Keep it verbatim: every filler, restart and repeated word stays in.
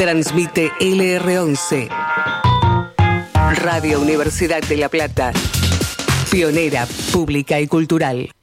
Transmite L R once. Radio Universidad de La Plata. Pionera, pública y cultural.